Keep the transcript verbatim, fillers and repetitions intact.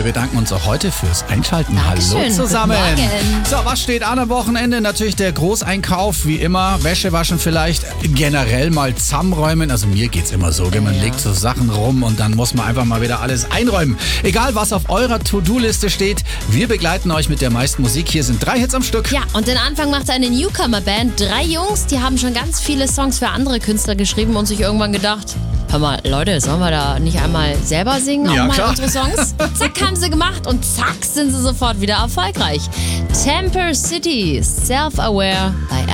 bedanken uns auch heute fürs Einschalten. Dankeschön. Hallo zusammen. Guten Morgen. So, was steht an am Wochenende? Natürlich der Großeinkauf, wie immer. Wäsche waschen vielleicht, generell mal zusammenräumen. Also mir geht's immer so, gell? Man Ja. legt so Sachen rum und dann muss man einfach mal wieder alles einräumen. Egal, was auf eurer To-Do-Liste steht, wir begleiten euch mit der meisten Musik. Hier sind drei Hits am Stück. Ja, und den Anfang macht eine Newcomer-Band. Drei Jungs, die haben schon ganz viele Songs für andere Künstler geschrieben und sich irgendwann gedacht, hör mal, Leute, sollen wir da nicht einmal selber singen, Ja, auch mal klar. unsere Songs? Zack, haben sie gemacht und zack, sind sie sofort wieder erfolgreich. Temper City, Self-Aware bei